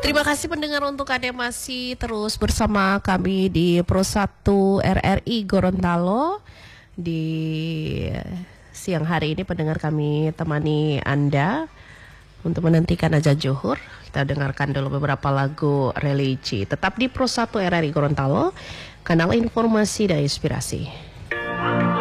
Terima kasih pendengar untuk Anda masih terus bersama kami di Pro 1 RRI Gorontalo. Di siang hari ini pendengar kami temani Anda untuk menantikan azan zuhur. Kita dengarkan dulu beberapa lagu religi. Tetap di Pro 1 RRI Gorontalo, kanal informasi dan inspirasi.